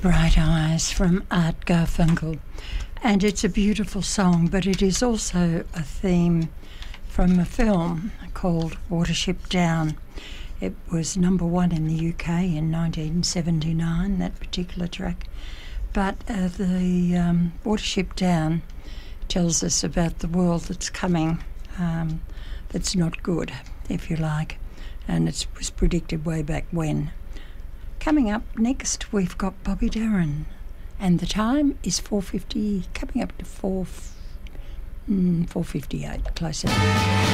Bright Eyes from Art Garfunkel. And it's a beautiful song, but it is also a theme from a film called Watership Down. It was number one in the UK in 1979, that particular track. But the Watership Down tells us about the world that's coming, that's not good, if you like, and it was predicted way back when. Coming up next, we've got Bobby Darin, and the time is 4:50, coming up to 4:58, close enough.